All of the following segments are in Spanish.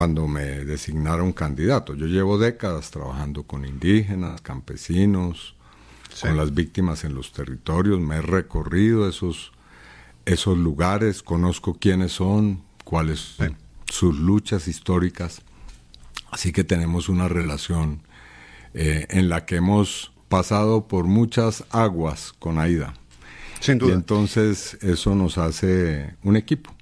cuando me designaron candidato. Yo llevo décadas trabajando con indígenas, campesinos, sí, con las víctimas en los territorios. Me he recorrido esos lugares, conozco quiénes son, cuáles son sus luchas históricas. Así que tenemos una relación en la que hemos pasado por muchas aguas con Aida. Sin duda. Y entonces eso nos hace un equipo.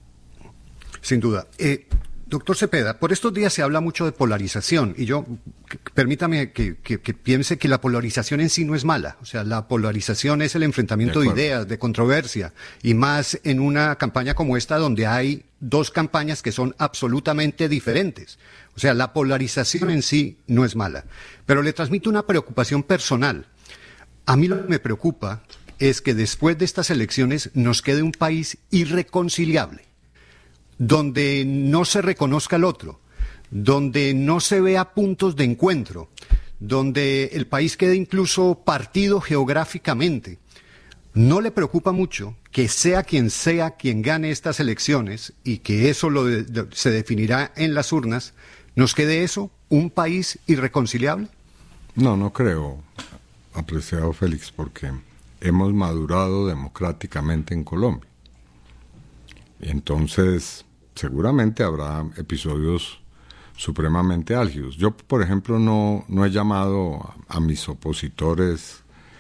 Sin duda. Doctor Cepeda, por estos días se habla mucho de polarización y permítame que piense que la polarización en sí no es mala. O sea, la polarización es el enfrentamiento de ideas, de controversia, y más en una campaña como esta donde hay dos campañas que son absolutamente diferentes. O sea, la polarización en sí no es mala. Pero le transmito una preocupación personal. A mí lo que me preocupa es que después de estas elecciones nos quede un país irreconciliable, donde no se reconozca al otro, donde no se vea puntos de encuentro, donde el país quede incluso partido geográficamente. ¿No le preocupa mucho que sea quien gane estas elecciones y que eso se definirá en las urnas, nos quede eso, un país irreconciliable? No creo, apreciado Félix, porque hemos madurado democráticamente en Colombia. Y entonces seguramente habrá episodios supremamente álgidos. Yo, por ejemplo, no he llamado a mis opositores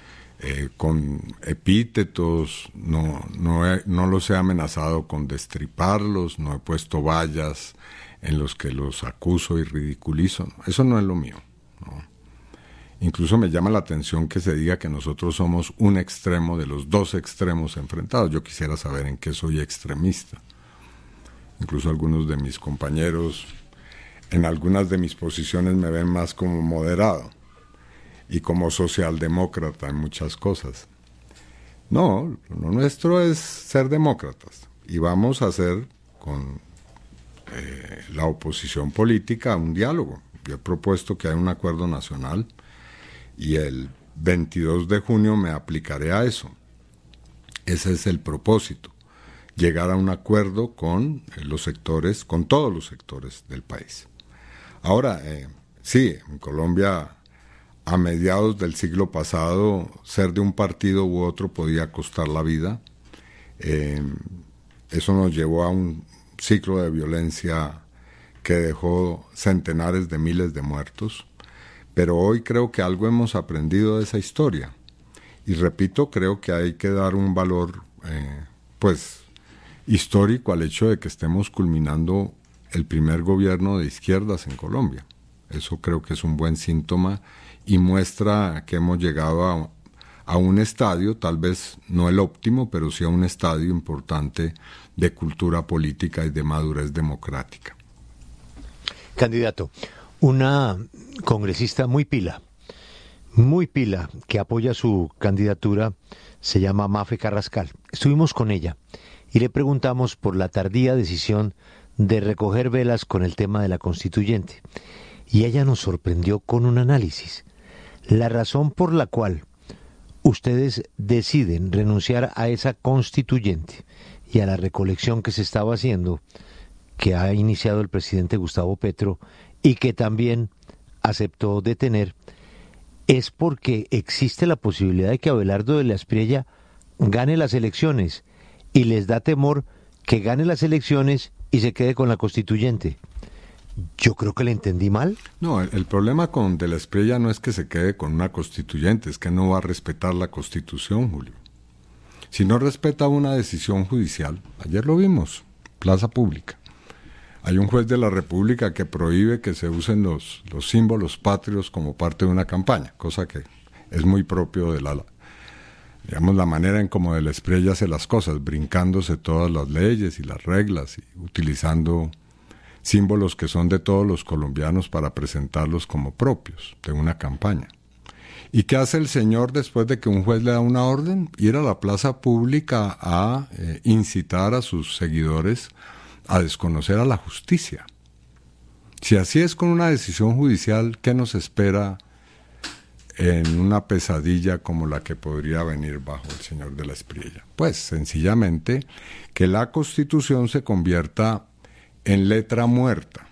con epítetos, no los he amenazado con destriparlos, no he puesto vallas en los que los acuso y ridiculizo. Eso no es lo mío, ¿no? Incluso me llama la atención que se diga que nosotros somos un extremo de los dos extremos enfrentados. Yo quisiera saber en qué soy extremista. Incluso algunos de mis compañeros en algunas de mis posiciones me ven más como moderado y como socialdemócrata en muchas cosas. No, lo nuestro es ser demócratas y vamos a hacer con la oposición política un diálogo. Yo he propuesto que haya un acuerdo nacional y el 22 de junio me aplicaré a eso. Ese es el propósito. Llegar a un acuerdo con los sectores, con todos los sectores del país. Ahora, sí, en Colombia, a mediados del siglo pasado, ser de un partido u otro podía costar la vida. Eso nos llevó a un ciclo de violencia que dejó centenares de miles de muertos. Pero hoy creo que algo hemos aprendido de esa historia. Y repito, creo que hay que dar un valor, histórico al hecho de que estemos culminando el primer gobierno de izquierdas en Colombia. Eso creo que es un buen síntoma y muestra que hemos llegado a un estadio, tal vez no el óptimo, pero sí a un estadio importante de cultura política y de madurez democrática. Candidato, una congresista muy pila, que apoya su candidatura, se llama Mafe Carrascal. Estuvimos con ella y le preguntamos por la tardía decisión de recoger velas con el tema de la constituyente. Y ella nos sorprendió con un análisis. La razón por la cual ustedes deciden renunciar a esa constituyente y a la recolección que se estaba haciendo, que ha iniciado el presidente Gustavo Petro y que también aceptó detener, es porque existe la posibilidad de que Abelardo de la Espriella gane las elecciones y les da temor que gane las elecciones y se quede con la constituyente. Yo creo que le entendí mal. No, el problema con de la Espriella no es que se quede con una constituyente, es que no va a respetar la Constitución, Julio. Si no respeta una decisión judicial, ayer lo vimos, plaza pública. Hay un juez de la República que prohíbe que se usen los símbolos patrios como parte de una campaña, cosa que es muy propio de la manera en cómo de la Espriella hace las cosas, brincándose todas las leyes y las reglas y utilizando símbolos que son de todos los colombianos para presentarlos como propios de una campaña. ¿Y qué hace el señor después de que un juez le da una orden? Ir a la plaza pública a incitar a sus seguidores a desconocer a la justicia. Si así es con una decisión judicial, ¿qué nos espera en una pesadilla como la que podría venir bajo el señor de la Espriella? Pues sencillamente que la Constitución se convierta en letra muerta,